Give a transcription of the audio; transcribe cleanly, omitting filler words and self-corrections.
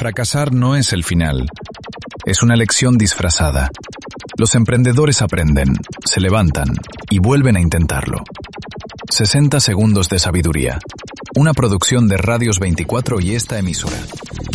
Fracasar no es el final. Es una lección disfrazada. Los emprendedores aprenden, se levantan y vuelven a intentarlo. 60 segundos de sabiduría. Una producción de Radios 24 y esta emisora.